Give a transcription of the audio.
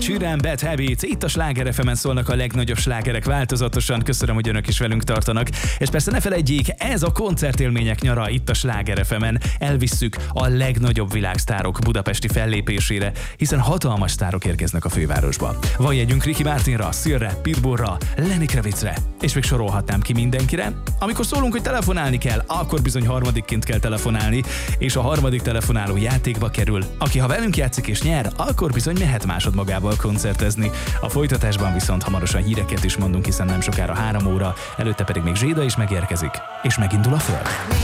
Sheeran, Bad Habits, itt a Sláger FM-en szólnak a legnagyobb slágerek változatosan. Köszönöm, hogy önök is velünk tartanak. És persze ne felejtjék, ez a koncertélmények nyara itt a Sláger FM-en. Elvisszük a legnagyobb világsztárok budapesti fellépésére, hiszen hatalmas sztárok érkeznek a fővárosba. Van jegyünk Ricky Martinra, Szilre, Pitbullra, Lenny Kravitzre, és még sorolhatnám ki mindenkire. Amikor szólunk, hogy telefonálni kell, akkor bizony harmadikként kell telefonálni, és a harmadik telefonáló játékba kerül. Aki ha velünk játszik és nyer, akkor bizony mehet másodmagával koncertezni. A folytatásban viszont hamarosan híreket is mondunk, hiszen nem sokára 3 óra, előtte pedig még Zséda is megérkezik, és megindul a föld.